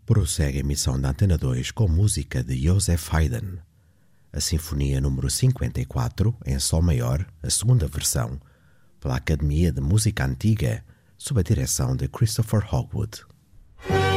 Prossegue a emissão da Antena 2 com música de Joseph Haydn. A Sinfonia número 54, em Sol maior, a segunda versão, pela Academia de Música Antiga, sob a direção de Christopher Hogwood.